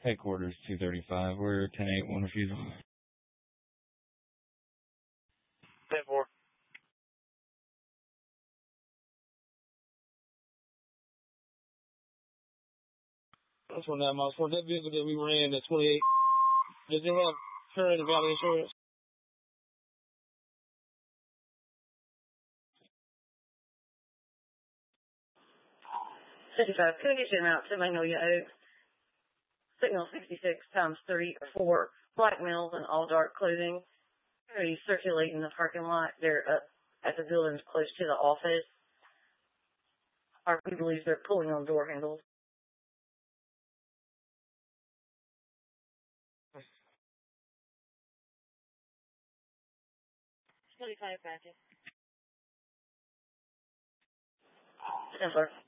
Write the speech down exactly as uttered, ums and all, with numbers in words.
Headquarters two thirty-five. We're ten eight, one refusal. ten four. That's one nine miles four. That vehicle that we ran at twenty-eight, does it have current and valid insurance? fifty-five, can I get you an out to Magnolia Oaks? Signal sixty-six times three or four, black males in all dark clothing. They're circulating the parking lot. They're up at the buildings close to the office. Or we believe they're pulling on door handles. twenty-five, gotcha. Simpler.